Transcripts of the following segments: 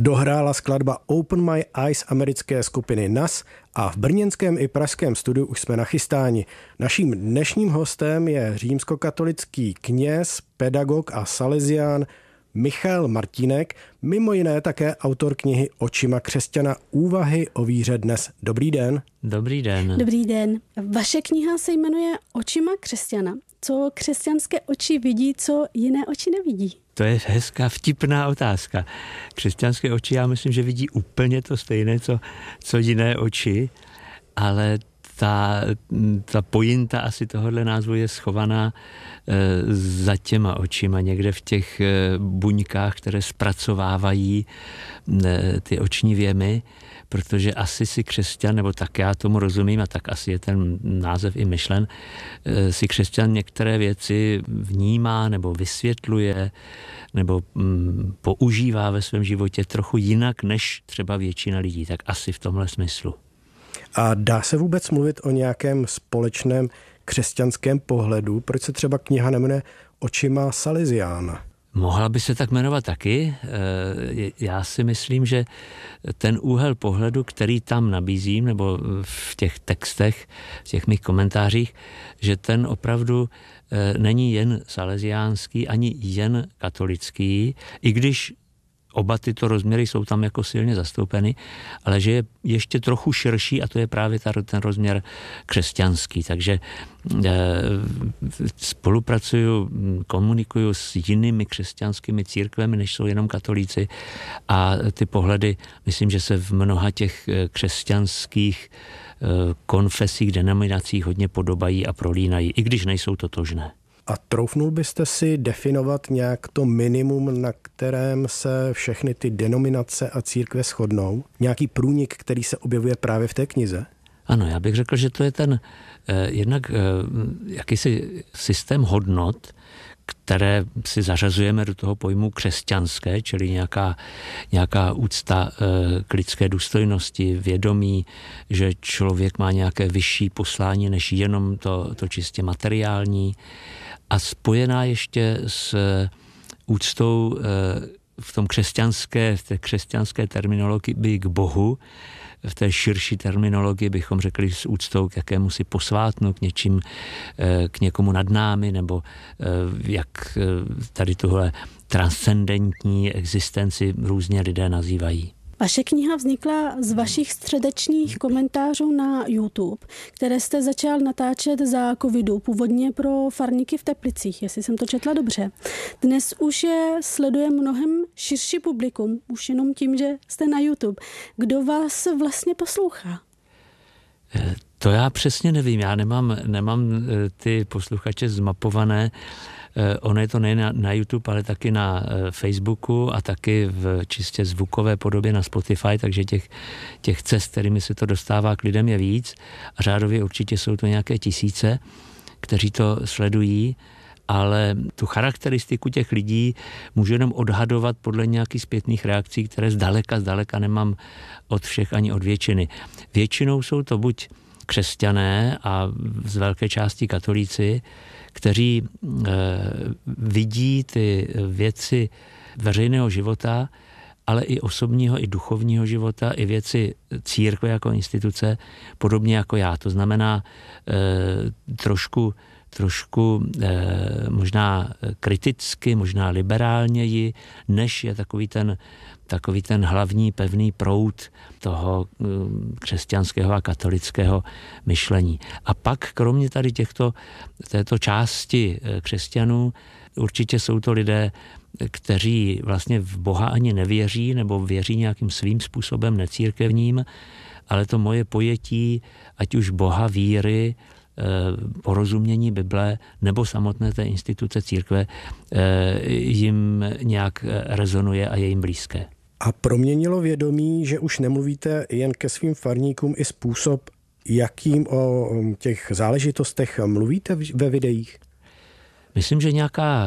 dohrála skladba Open My Eyes americké skupiny NAS a v brněnském i pražském studiu už jsme nachystáni. Naším dnešním hostem je římskokatolický kněz, pedagog a salesián Michael Martínek, mimo jiné také autor knihy Očima křesťana, úvahy o víře dnes. Dobrý den. Dobrý den. Dobrý den. Vaše kniha se jmenuje Očima křesťana. Co křesťanské oči vidí, co jiné oči nevidí? To je hezká, vtipná otázka. Křesťanské oči, já myslím, že vidí úplně to stejné, co jiné oči, ale ta pointa asi tohohle názvu je schovaná za těma očima, někde v těch buňkách, které zpracovávají ty oční věmy, protože asi si křesťan, nebo tak já tomu rozumím, a tak asi je ten název i myšlen, si křesťan některé věci vnímá nebo vysvětluje nebo používá ve svém životě trochu jinak než třeba většina lidí, tak asi v tomhle smyslu. A dá se vůbec mluvit o nějakém společném křesťanském pohledu? Proč se třeba kniha nejmenuje Očima salesiána? Mohla by se tak jmenovat taky. Já si myslím, že ten úhel pohledu, který tam nabízím, nebo v těch textech, v těch mých komentářích, že ten opravdu není jen salesiánský, ani jen katolický, i když oba tyto rozměry jsou tam jako silně zastoupeny, ale že je ještě trochu širší a to je právě ten rozměr křesťanský. Takže spolupracuju, komunikuju s jinými křesťanskými církvemi, než jsou jenom katolíci, a ty pohledy, myslím, že se v mnoha těch křesťanských konfesích, denominacích hodně podobají a prolínají, i když nejsou totožné. A troufnul byste si definovat nějak to minimum, na kterém se všechny ty denominace a církve shodnou? Nějaký průnik, který se objevuje právě v té knize? Ano, já bych řekl, že to je ten jednak jakýsi systém hodnot, které si zařazujeme do toho pojmu křesťanské, čili nějaká úcta k lidské důstojnosti, vědomí, že člověk má nějaké vyšší poslání než jenom to čistě materiální, a spojená ještě s úctou v té křesťanské terminologii k Bohu. V té širší terminologii bychom řekli s úctou k jakémusi posvátnu, k někomu nad námi, nebo jak tady tuhle transcendentní existenci různě lidé nazývají. Vaše kniha vznikla z vašich středečních komentářů na YouTube, které jste začal natáčet za covidu, původně pro farníky v Teplicích, jestli jsem to četla dobře. Dnes už je sleduje mnohem širší publikum, už jenom tím, že jste na YouTube. Kdo vás vlastně poslouchá? To já přesně nevím, já nemám ty posluchače zmapované. Ono je to nejen na YouTube, ale taky na Facebooku a taky v čistě zvukové podobě na Spotify, takže těch cest, kterými se to dostává k lidem, je víc. A řádově určitě jsou to nějaké tisíce, kteří to sledují, ale tu charakteristiku těch lidí můžu jenom odhadovat podle nějakých zpětných reakcí, které zdaleka nemám od všech ani od většiny. Většinou jsou to buď křesťané a z velké části katolíci, kteří vidí ty věci veřejného života, ale i osobního, i duchovního života, i věci církve jako instituce, podobně jako já. To znamená trošku možná kriticky, možná liberálněji, než je takový ten hlavní pevný proud toho křesťanského a katolického myšlení. A pak kromě tady této části křesťanů určitě jsou to lidé, kteří vlastně v Boha ani nevěří nebo věří nějakým svým způsobem necírkevním, ale to moje pojetí, ať už Boha, víry, porozumění Bible nebo samotné té instituce církve jim nějak rezonuje a je jim blízké. A proměnilo vědomí, že už nemluvíte jen ke svým farníkům, i způsob, jakým o těch záležitostech mluvíte ve videích? Myslím, že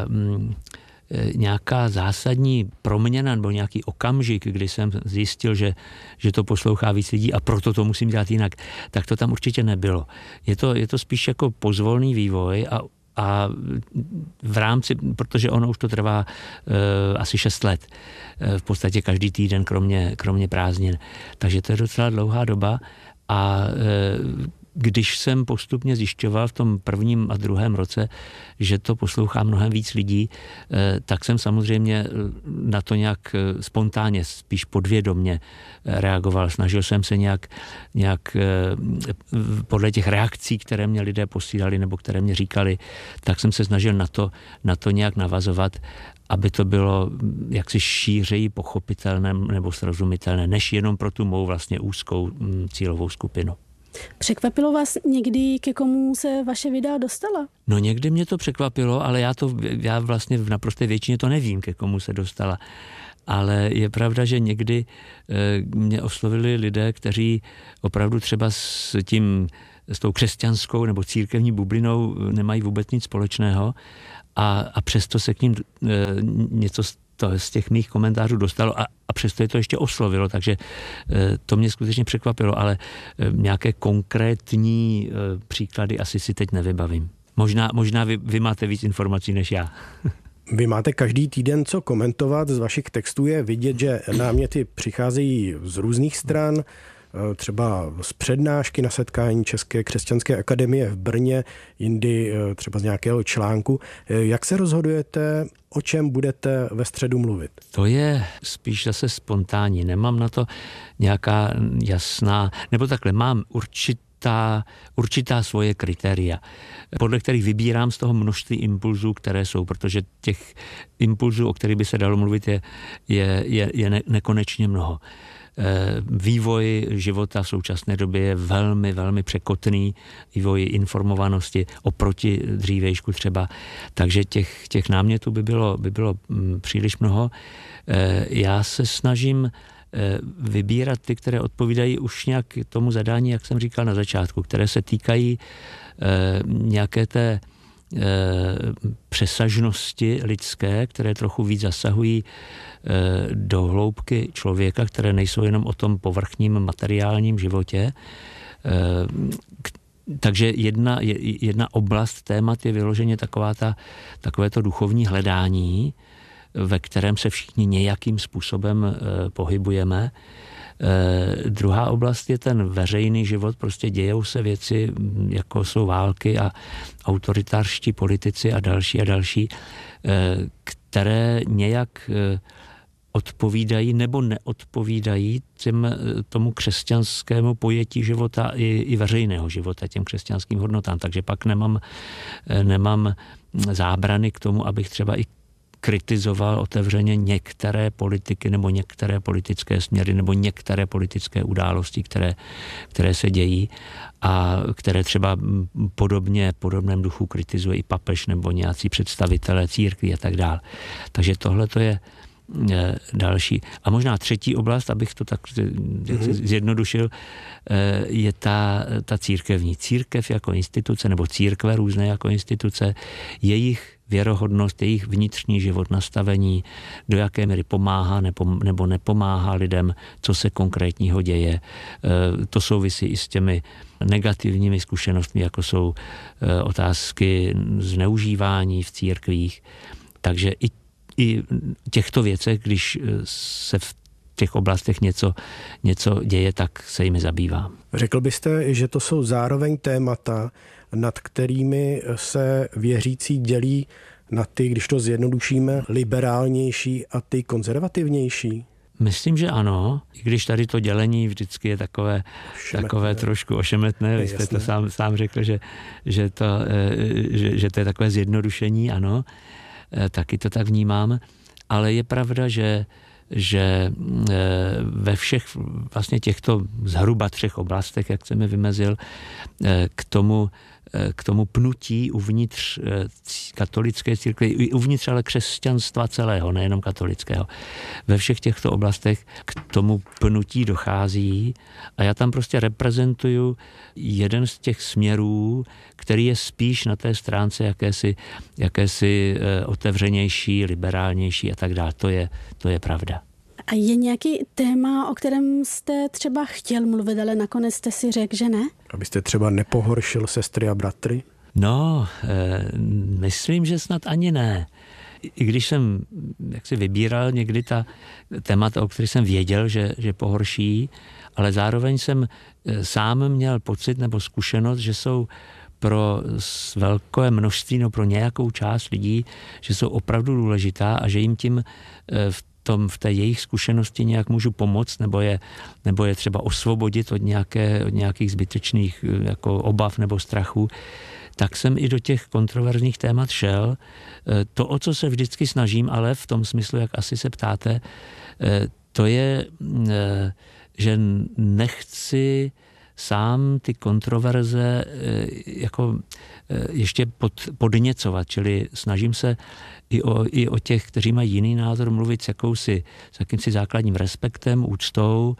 nějaká zásadní proměna nebo nějaký okamžik, kdy jsem zjistil, že to poslouchá víc lidí a proto to musím dělat jinak, tak to tam určitě nebylo. Je to spíš jako pozvolný vývoj a a v rámci, protože ono už to trvá asi 6 let, v podstatě každý týden, kromě prázdnin. Takže to je docela dlouhá doba a když jsem postupně zjišťoval v tom prvním a druhém roce, že to poslouchá mnohem víc lidí, tak jsem samozřejmě na to nějak spontánně, spíš podvědomně reagoval. Snažil jsem se nějak podle těch reakcí, které mě lidé posílali nebo které mě říkali, tak jsem se snažil na to nějak navazovat, aby to bylo jaksi šířeji pochopitelné nebo srozumitelné, než jenom pro tu mou vlastně úzkou cílovou skupinu. Překvapilo vás někdy, ke komu se vaše videa dostala? No někdy mě to překvapilo, ale já vlastně v naprosté většině to nevím, ke komu se dostala. Ale je pravda, že někdy mě oslovili lidé, kteří opravdu třeba s tou křesťanskou nebo církevní bublinou nemají vůbec nic společného a přesto se k ním něco z těch mých komentářů dostalo a přesto je to ještě oslovilo, takže to mě skutečně překvapilo, ale nějaké konkrétní příklady asi si teď nevybavím. Možná vy máte víc informací než já. Vy máte každý týden co komentovat, z vašich textů je vidět, že náměty přicházejí z různých stran, třeba z přednášky na setkání České křesťanské akademie v Brně, jindy třeba z nějakého článku. Jak se rozhodujete, o čem budete ve středu mluvit? To je spíš zase spontánní. Nemám na to nějaká jasná, nebo takhle, mám určitá svoje kritéria, podle kterých vybírám z toho množství impulzů, které jsou, protože těch impulzů, o kterých by se dalo mluvit, je nekonečně mnoho. Vývoj života v současné době je velmi, velmi překotný, vývoj informovanosti oproti dřívejšku třeba, takže těch námětů by bylo příliš mnoho. Já se snažím vybírat ty, které odpovídají už nějak tomu zadání, jak jsem říkal na začátku, které se týkají nějaké té přesažnosti lidské, které trochu víc zasahují do hloubky člověka, které nejsou jenom o tom povrchním materiálním životě. Takže jedna oblast témat je vyloženě takové to duchovní hledání, ve kterém se všichni nějakým způsobem pohybujeme. Druhá oblast je ten veřejný život, prostě dějou se věci, jako jsou války a autoritářští politici a další, které nějak odpovídají nebo neodpovídají tomu křesťanskému pojetí života i veřejného života, těm křesťanským hodnotám. Takže pak nemám zábrany k tomu, abych třeba i kritizoval otevřeně některé politiky nebo některé politické směry nebo některé politické události, které se dějí a které třeba podobném duchu kritizuje i papež nebo nějací představitelé církví a tak dále. Takže tohle to je další. A možná třetí oblast, abych to tak zjednodušil, je ta církevní. Církev jako instituce, nebo církve různé jako instituce, jejich věrohodnost, jejich vnitřní život, nastavení, do jaké míry pomáhá nebo nepomáhá lidem, co se konkrétního děje. To souvisí i s těmi negativními zkušenostmi, jako jsou otázky zneužívání v církvích. Takže i těchto věcech, když se v těch oblastech něco děje, tak se jimi zabývám. Řekl byste, že to jsou zároveň témata, nad kterými se věřící dělí na ty, když to zjednodušíme, liberálnější a ty konzervativnější? Myslím, že ano, i když tady to dělení vždycky je takové trošku ošemetné. Vy jste to sám řekl, že to je takové zjednodušení, ano, taky to tak vnímám, ale je pravda, že ve všech vlastně těchto zhruba 3 oblastech, jak jsem je vymezil, k tomu pnutí uvnitř katolické církve, i uvnitř ale křesťanstva celého, nejenom katolického. Ve všech těchto oblastech k tomu pnutí dochází a já tam prostě reprezentuju jeden z těch směrů, který je spíš na té stránce jakési otevřenější, liberálnější a tak dále. To je pravda. A je nějaký téma, o kterém jste třeba chtěl mluvit, ale nakonec jste si řekl, že ne? Abyste třeba nepohoršil sestry a bratry? No, myslím, že snad ani ne. I když jsem jaksi vybíral někdy ta témata, o kterých jsem věděl, že pohorší, ale zároveň jsem sám měl pocit nebo zkušenost, že jsou pro velké množství, no pro nějakou část lidí, že jsou opravdu důležitá a že jim tím v té jejich zkušenosti nějak můžu pomoct, nebo je třeba osvobodit od nějakých zbytečných jako obav nebo strachů, tak jsem i do těch kontroverzních témat šel. To, o co se vždycky snažím, ale v tom smyslu, jak asi se ptáte, to je, že nechci sám ty kontroverze jako ještě podněcovat, čili snažím se i o těch, kteří mají jiný názor, mluvit s jakýmsi základním respektem, úctou,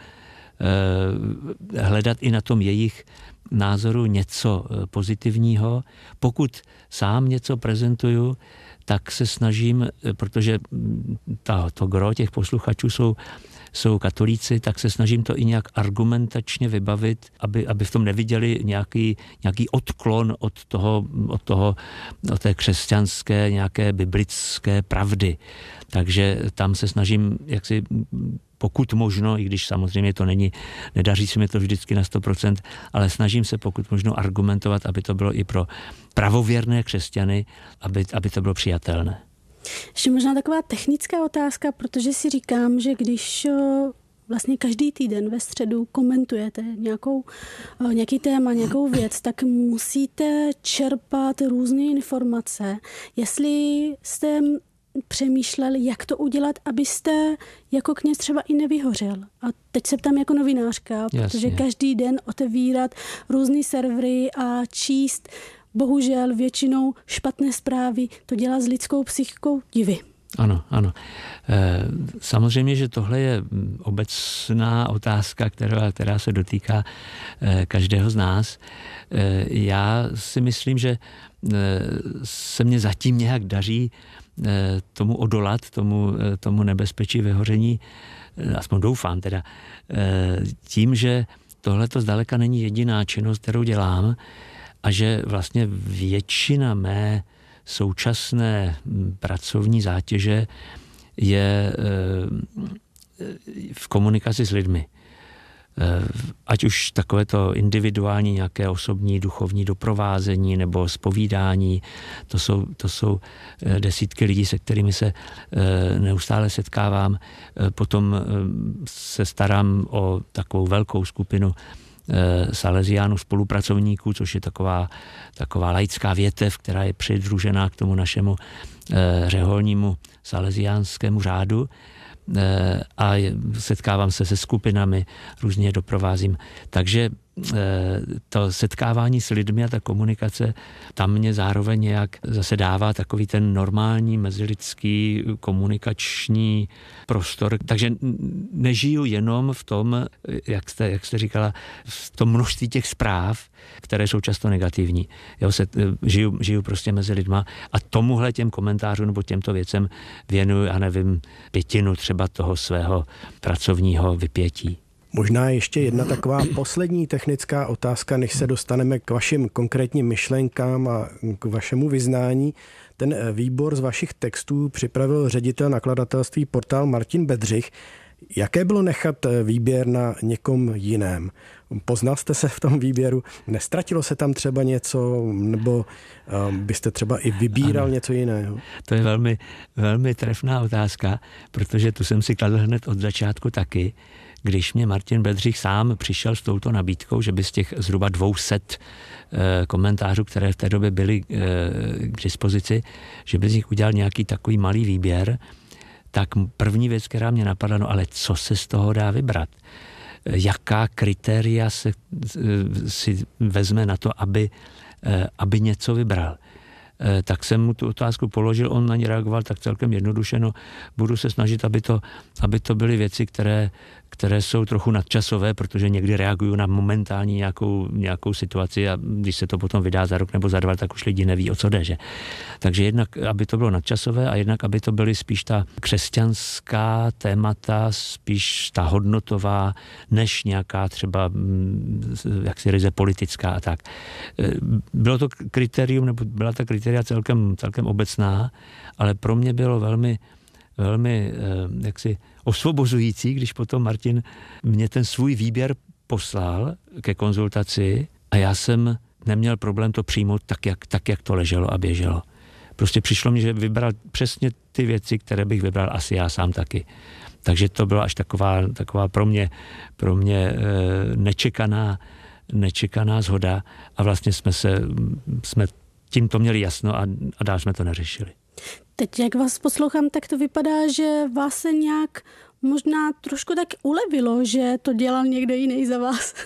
hledat i na tom jejich názoru něco pozitivního. Pokud sám něco prezentuju, tak se snažím, protože to gro těch posluchačů jsou katolíci, tak se snažím to i nějak argumentačně vybavit, aby v tom neviděli nějaký odklon od té křesťanské, nějaké biblické pravdy. Takže tam se snažím jaksi pokud možno, i když samozřejmě to nedaří se mi to vždycky na 100%, ale snažím se pokud možno argumentovat, aby to bylo i pro pravověrné křesťany, aby to bylo přijatelné. Ještě možná taková technická otázka, protože si říkám, že když vlastně každý týden ve středu komentujete nějaký téma, nějakou věc, tak musíte čerpat různé informace. Jestli jste přemýšleli, jak to udělat, abyste jako kněz třeba i nevyhořel. A teď se ptám jako novinářka, protože každý den otevírat různý servery a číst bohužel většinou špatné zprávy, to dělá s lidskou psychikou divy. Ano. Samozřejmě, že tohle je obecná otázka, která se dotýká každého z nás. Já si myslím, že se mně zatím nějak daří tomu odolat, tomu nebezpečí vyhoření, aspoň doufám teda, tím, že tohle to zdaleka není jediná činnost, kterou dělám a že vlastně většina mé současné pracovní zátěže je v komunikaci s lidmi. Ať už takovéto individuální nějaké osobní duchovní doprovázení nebo zpovídání, to jsou desítky lidí, se kterými se neustále setkávám. Potom se starám o takovou velkou skupinu Salesiánů spolupracovníků, což je taková laická větev, která je přidružená k tomu našemu řeholnímu salesiánskému řádu. A setkávám se se skupinami, různě doprovázím. Takže to setkávání s lidmi a ta komunikace tam mě zároveň nějak zase dává takový ten normální mezilidský komunikační prostor. Takže nežiju jenom v tom, jak jste říkala, v tom množství těch zpráv, které jsou často negativní. Žiju prostě mezi lidma a tomuhle těm komentářům nebo těmto věcem věnuju, já nevím, 1/5 třeba toho svého pracovního vypětí. Možná ještě jedna taková poslední technická otázka, než se dostaneme k vašim konkrétním myšlenkám a k vašemu vyznání. Ten výbor z vašich textů připravil ředitel nakladatelství Portál Martin Bedřich. Jaké bylo nechat výběr na někom jiném? Poznal jste se v tom výběru? Nestratilo se tam třeba něco? Nebo byste třeba i vybíral něco jiného? To je velmi, velmi trefná otázka, protože tu jsem si kladl hned od začátku taky, když mě Martin Bedřich sám přišel s touto nabídkou, že by z těch zhruba 200 komentářů, které v té době byly k dispozici, že by z nich udělal nějaký takový malý výběr, tak první věc, která mě napadla, no ale co se z toho dá vybrat? Jaká kritéria si vezme na to, aby něco vybral? tak jsem mu tu otázku položil, on na ně reagoval tak celkem jednoduše, no budu se snažit, aby to byly věci, které jsou trochu nadčasové, protože někdy reagují na momentální nějakou situaci a když se to potom vydá za rok nebo za 2, tak už lidi neví, o co jde, že? Takže jednak, aby to bylo nadčasové a jednak, aby to byly spíš ta křesťanská témata, spíš ta hodnotová, než nějaká třeba jaksi ryze politická a tak. Bylo to kritérium, nebo byla ta kritéria celkem obecná, ale pro mě bylo velmi jaksi osvobozující, když potom Martin mě ten svůj výběr poslal ke konzultaci a já jsem neměl problém to přijmout tak, jak to leželo a běželo. Prostě přišlo mi, že vybral přesně ty věci, které bych vybral asi já sám taky. Takže to byla až taková pro mě nečekaná shoda a vlastně jsme tímto měli jasno a dál jsme to neřešili. Teď, jak vás poslouchám, tak to vypadá, že vás se nějak možná trošku tak ulevilo, že to dělal někdo jiný za vás.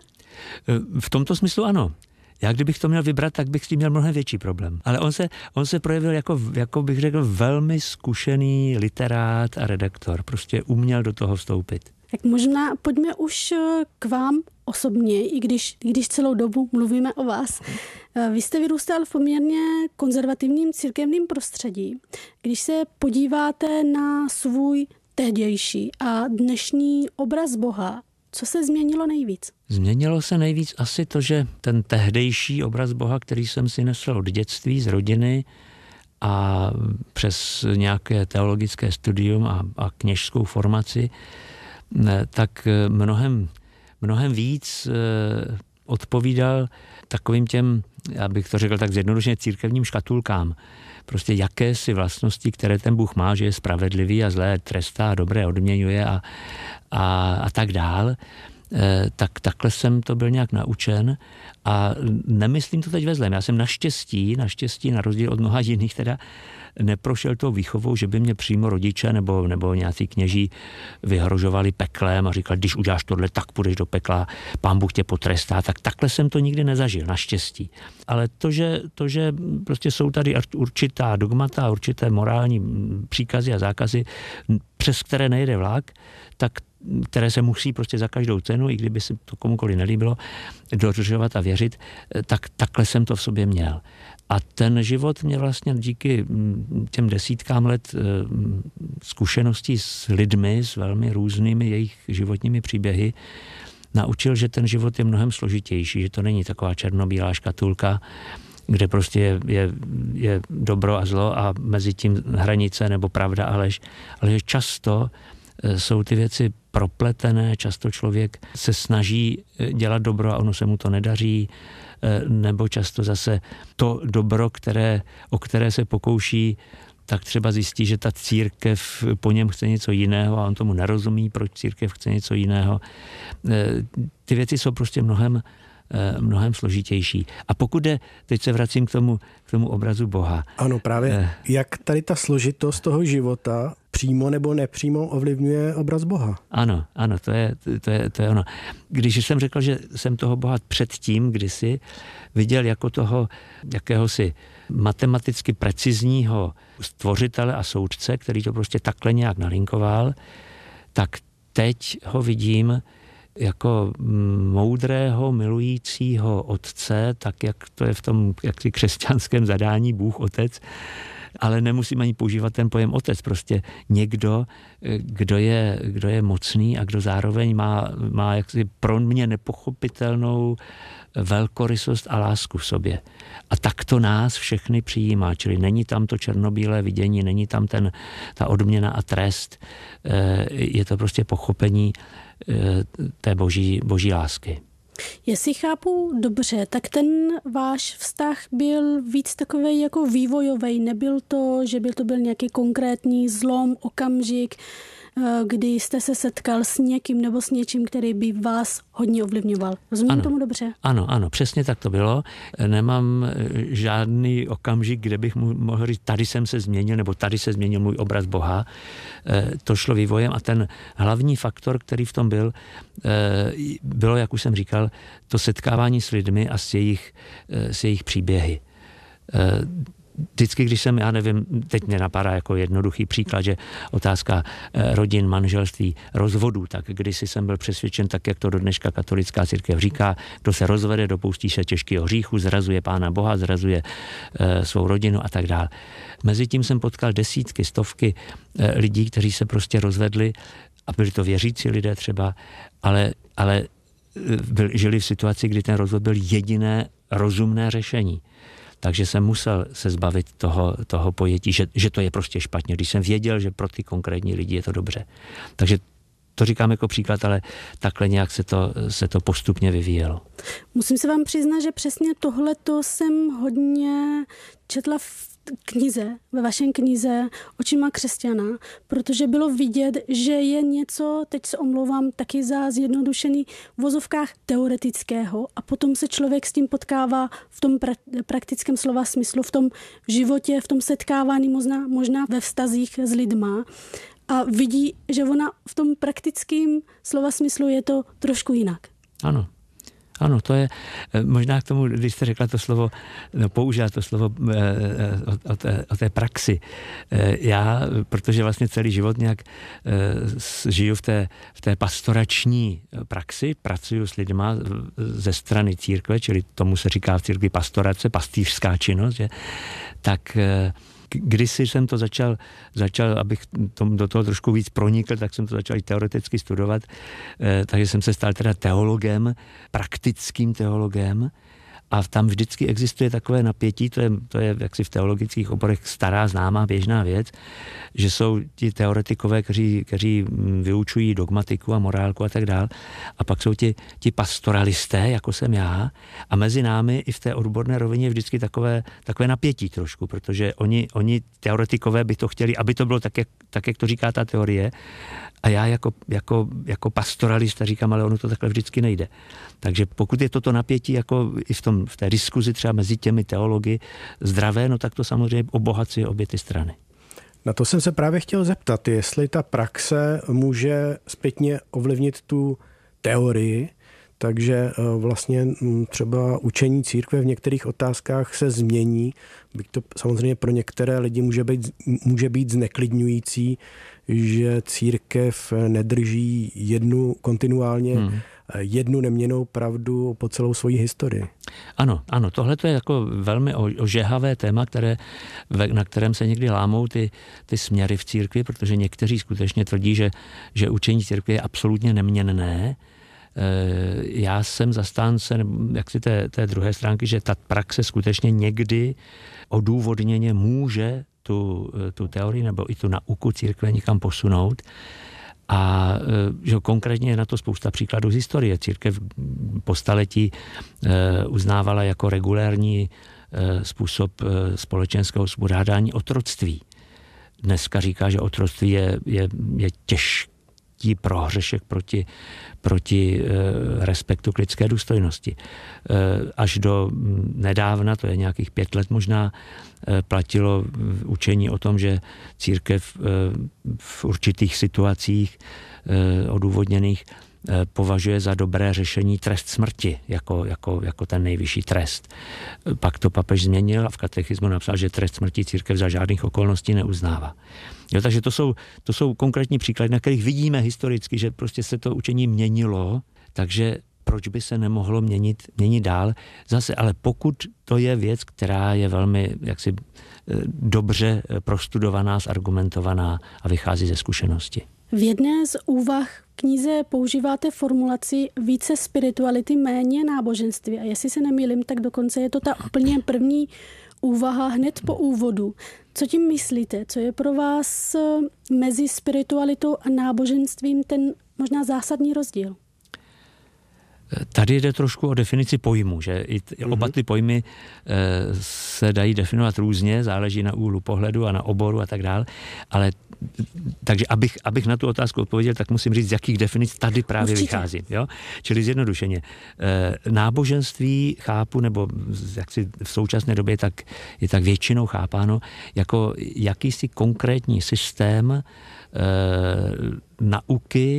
V tomto smyslu ano. Já kdybych to měl vybrat, tak bych s tím měl mnohem větší problém. Ale on se projevil jako bych řekl velmi zkušený literát a redaktor. Prostě uměl do toho vstoupit. Tak možná pojďme už k vám osobně, i když celou dobu mluvíme o vás. Vy jste vyrůstal v poměrně konzervativním církevním prostředí. Když se podíváte na svůj tehdější a dnešní obraz Boha, co se změnilo nejvíc? Změnilo se nejvíc asi to, že ten tehdejší obraz Boha, který jsem si nesl od dětství, z rodiny a přes nějaké teologické studium a kněžskou formaci, tak mnohem víc odpovídal takovým těm, já bych to řekl tak zjednodušeně, církevním škatulkám. Prostě jakési vlastnosti, které ten Bůh má, že je spravedlivý a zlé trestá a dobré odměňuje a tak dál. Takhle jsem to byl nějak naučen a nemyslím to teď ve zlém. Já jsem naštěstí na rozdíl od mnoha jiných teda neprošel tou výchovou, že by mě přímo rodiče nebo nějací kněží vyhrožovali peklem a říkali, když uděláš tohle, tak půjdeš do pekla, Pán Bůh tě potrestá. Tak takhle jsem to nikdy nezažil, naštěstí. Ale to, že prostě jsou tady určitá dogmata, určité morální příkazy a zákazy, přes které nejde vlak, tak které se musí prostě za každou cenu, i kdyby se to komukoliv nelíbilo, dodržovat a věřit, tak takhle jsem to v sobě měl. A ten život mě vlastně díky těm desítkám let zkušeností s lidmi, s velmi různými jejich životními příběhy, naučil, že ten život je mnohem složitější, že to není taková černobílá škatulka, kde prostě je dobro a zlo a mezi tím hranice nebo pravda a lež, ale že často jsou ty věci propletené, často člověk se snaží dělat dobro a ono se mu to nedaří, nebo často zase to dobro, o které se pokouší, tak třeba zjistí, že ta církev po něm chce něco jiného a on tomu nerozumí, proč církev chce něco jiného. Ty věci jsou prostě mnohem složitější. A pokud teď se vracím k tomu obrazu Boha. Ano, právě. Jak tady ta složitost toho života přímo nebo nepřímo ovlivňuje obraz Boha? Ano, to je ono. Když jsem řekl, že jsem toho Boha předtím kdysi viděl jako toho jakéhosi matematicky precizního stvořitele a soudce, který to prostě takhle nějak nalinkoval, tak teď ho vidím jako moudrého, milujícího otce, tak jak to je v tom jaksi křesťanském zadání Bůh Otec, ale nemusím ani používat ten pojem otec, prostě někdo, kdo je mocný a kdo zároveň má jaksi pro mě nepochopitelnou velkorysost a lásku v sobě. A tak to nás všechny přijímá, čili není tam to černobílé vidění, není tam ta odměna a trest, je to prostě pochopení té boží lásky. Jestli chápu dobře, tak ten váš vztah byl víc takový jako vývojový. Nebyl to, že by to byl nějaký konkrétní zlom, okamžik, kdy jste se setkal s někým nebo s něčím, který by vás hodně ovlivňoval. Rozumím tomu dobře? Ano, přesně tak to bylo. Nemám žádný okamžik, kde bych mohl říct, tady jsem se změnil, nebo tady se změnil můj obraz Boha. To šlo vývojem a ten hlavní faktor, který v tom byl, bylo, jak už jsem říkal, to setkávání s lidmi a s jejich příběhy. vždycky, když jsem, já nevím, teď mě napadá jako jednoduchý příklad, že otázka rodin, manželství, rozvodů, tak kdysi jsem byl přesvědčen, tak jak to do dneška katolická církev říká, kdo se rozvede, dopustí se těžkého hříchu, zrazuje Pána Boha, zrazuje svou rodinu a tak dále. Mezitím jsem potkal desítky, stovky lidí, kteří se prostě rozvedli a byli to věřící lidé třeba, ale žili v situaci, kdy ten rozvod byl jediné rozumné řešení. Takže jsem musel se zbavit toho pojetí, že to je prostě špatně, když jsem věděl, že pro ty konkrétní lidi je to dobře. Takže to říkám jako příklad, ale takhle nějak se to postupně vyvíjelo. Musím se vám přiznat, že přesně tohleto jsem hodně četla v knize, ve vašem knize Očima křesťana, protože bylo vidět, že je něco, teď se omlouvám taky za zjednodušený, v vozovkách teoretického a potom se člověk s tím potkává v tom praktickém slova smyslu, v tom životě, v tom setkávání možná ve vztazích s lidma a vidí, že ona v tom praktickém slova smyslu je to trošku jinak. Ano, to je možná k tomu, když jste řekla to slovo, použila to slovo o té praxi. Já, protože vlastně celý život nějak žiju v té pastorační praxi, pracuju s lidma ze strany církve, čili tomu se říká v církvi pastorace, pastýřská činnost, že? Tak kdysi jsem to začal, abych do toho trošku víc pronikl, tak jsem to začal i teoreticky studovat, takže jsem se stal teda teologem, praktickým teologem a tam vždycky existuje takové napětí, to je jaksi v teologických oborech stará, známá, běžná věc, že jsou ti teoretikové, kteří vyučují dogmatiku a morálku a tak dál, a pak jsou ti pastoralisté, jako jsem já, a mezi námi i v té odborné rovině je vždycky takové napětí trošku, protože oni teoretikové by to chtěli, aby to bylo tak, jak to říká ta teorie, a já jako pastoralista říkám, ale ono to takhle vždycky nejde. Takže pokud je toto napětí jako i v té diskuzi třeba mezi těmi teology zdravé, no tak to samozřejmě obohacuje obě ty strany. Na to jsem se právě chtěl zeptat, jestli ta praxe může zpětně ovlivnit tu teorii, takže vlastně třeba učení církve v některých otázkách se změní, byť to samozřejmě pro některé lidi může být zneklidňující, že církev nedrží jednu neměnnou pravdu po celou svoji historii. Ano, tohle je jako velmi ožehavé téma, na kterém se někdy lámou ty směry v církvi, protože někteří skutečně tvrdí, že učení církve je absolutně neměnné. Já jsem zastánce jaksi té druhé stránky, že ta praxe skutečně někdy odůvodněně může tu teorii nebo i tu nauku církve někam posunout. A že konkrétně je na to spousta příkladů z historie. Církev po staletí uznávala jako regulérní způsob společenského uspořádání otroctví. Dneska říká, že otroctví je těžký prohřešek proti respektu k lidské důstojnosti. Až do nedávna, to je nějakých 5 let možná, platilo učení o tom, že církev v určitých situacích odůvodněných považuje za dobré řešení trest smrti jako ten nejvyšší trest. Pak to papež změnil a v katechismu napsal, že trest smrti církev za žádných okolností neuznává. Jo, takže to jsou konkrétní příklady, na kterých vidíme historicky, že prostě se to učení měnilo, takže proč by se nemohlo měnit dál? Zase, ale pokud to je věc, která je velmi jaksi dobře prostudovaná, zargumentovaná a vychází ze zkušenosti. V jedné z úvah v knize používáte formulaci více spirituality, méně náboženství. A jestli se nemýlím, tak dokonce je to ta úplně první úvaha hned po úvodu. Co tím myslíte? Co je pro vás mezi spiritualitou a náboženstvím ten možná zásadní rozdíl? Tady jde trošku o definici pojmu, že oba ty pojmy se dají definovat různě, záleží na úhlu pohledu a na oboru a tak dále, ale takže abych na tu otázku odpověděl, tak musím říct, z jakých definic tady právě vycházím. Jo? Čili zjednodušeně. Náboženství chápu, nebo jak si v současné době je tak většinou chápáno, jako jakýsi konkrétní systém nauky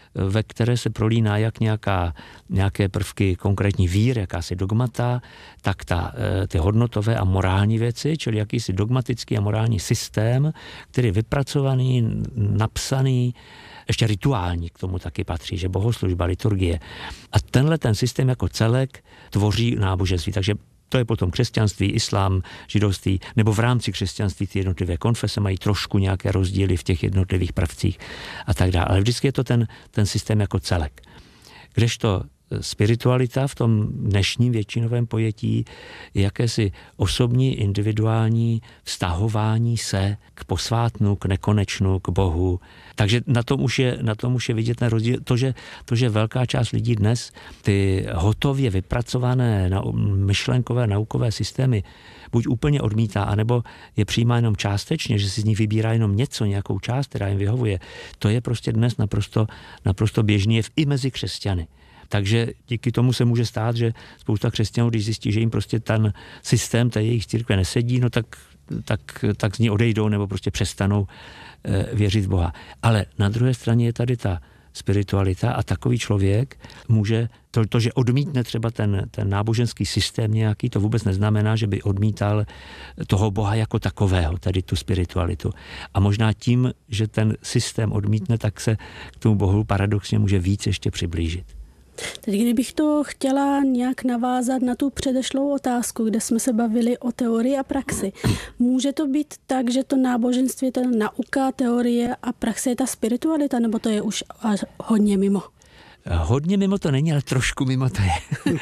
ve které se prolíná jak nějaké prvky konkrétní víry, jakási dogmata, tak ty hodnotové a morální věci, čili jakýsi dogmatický a morální systém, který je vypracovaný, napsaný, ještě rituální k tomu taky patří, že bohoslužba, liturgie. A tenhle ten systém jako celek tvoří náboženství. Takže to je potom křesťanství, islám, židovství, nebo v rámci křesťanství ty jednotlivé konfese mají trošku nějaké rozdíly v těch jednotlivých prvcích a tak dále. Ale vždycky je to ten systém jako celek. Kdežto spiritualita v tom dnešním většinovém pojetí je jakési osobní, individuální vztahování se k posvátnu, k nekonečnu, k Bohu. Takže na tom už je vidět ten rozdíl. To, že velká část lidí dnes ty hotově vypracované myšlenkové, naukové systémy buď úplně odmítá, anebo je přijímá jenom částečně, že si z ní vybírá jenom nějakou část, která jim vyhovuje. To je prostě dnes naprosto běžný jev i mezi křesťany. Takže díky tomu se může stát, že spousta křesťanů, když zjistí, že jim prostě ten systém té jejich církve nesedí, no tak z ní odejdou nebo prostě přestanou věřit v Boha. Ale na druhé straně je tady ta spiritualita a takový člověk může, to že odmítne třeba ten náboženský systém nějaký, to vůbec neznamená, že by odmítal toho Boha jako takového, tedy tu spiritualitu. A možná tím, že ten systém odmítne, tak se k tomu Bohu paradoxně může víc ještě přiblížit. Teď kdybych to chtěla nějak navázat na tu předešlou otázku, kde jsme se bavili o teorii a praxi. Může to být tak, že to náboženství je ta nauka, teorie a praxe je ta spiritualita, nebo to je už hodně mimo? Hodně mimo to není, ale trošku mimo to je.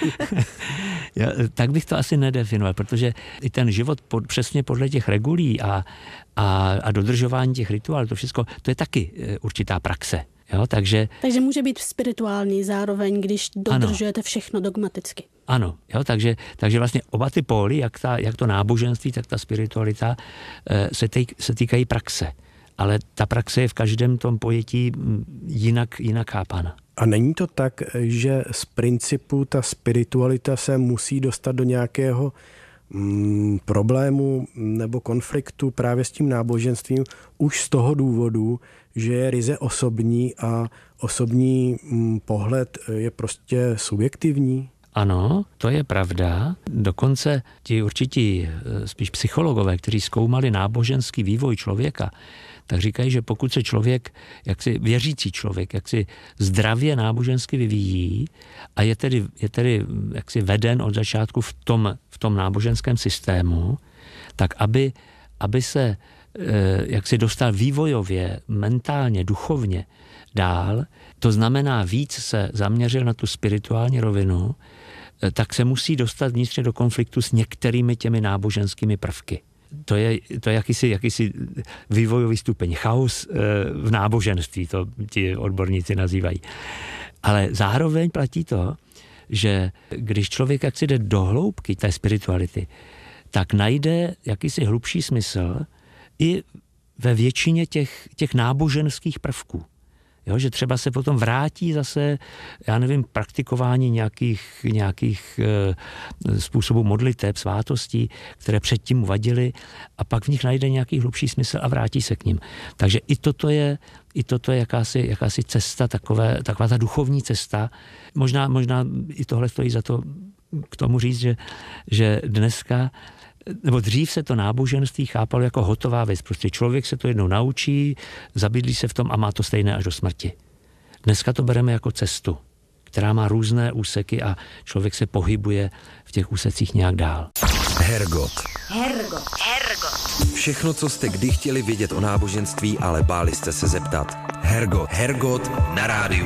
Tak bych to asi nedefinoval, protože i ten život přesně podle těch regulí a dodržování těch rituálů, to všechno, to je taky určitá praxe. Jo, takže může být spirituální zároveň, když dodržujete všechno dogmaticky. Ano, jo, takže vlastně oba ty póly, jak to náboženství, tak ta spiritualita se týkají praxe. Ale ta praxe je v každém tom pojetí jinak chápána. A není to tak, že z principu ta spiritualita se musí dostat do nějakého problému nebo konfliktu právě s tím náboženstvím už z toho důvodu, že je ryze osobní a osobní pohled je prostě subjektivní? Ano, to je pravda. Dokonce ti určití spíš psychologové, kteří zkoumali náboženský vývoj člověka, tak říkají, že pokud se člověk, věřící člověk, zdravě nábožensky vyvíjí a je tedy veden od začátku v tom náboženském systému, tak aby se dostal vývojově, mentálně, duchovně dál, to znamená víc se zaměřil na tu spirituální rovinu, tak se musí dostat vnitřně do konfliktu s některými těmi náboženskými prvky. To je jakýsi vývojový stupeň, chaos v náboženství, to ti odborníci nazývají. Ale zároveň platí to, že když člověk jde do hloubky té spirituality, tak najde jakýsi hlubší smysl i ve většině těch náboženských prvků. Jo, že třeba se potom vrátí zase, praktikování nějakých způsobů modliteb, svátostí, které předtím vadily, a pak v nich najde nějaký hlubší smysl a vrátí se k nim. Takže i toto je jakási cesta, taková ta duchovní cesta. Možná i tohle stojí za to k tomu říct, že dneska nebo dřív se to náboženství chápalo jako hotová věc. Prostě člověk se to jednou naučí, zabydlí se v tom a má to stejné až do smrti. Dneska to bereme jako cestu, která má různé úseky a člověk se pohybuje v těch úsecích nějak dál. Hergot. Všechno, co jste kdy chtěli vědět o náboženství, ale báli jste se zeptat. Hergot na rádiu